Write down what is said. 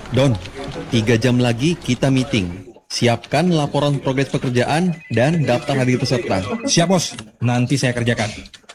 Don, 3 jam lagi kita meeting. Siapkan laporan progres pekerjaan dan daftar hadir peserta. Siap, Bos. Nanti saya kerjakan.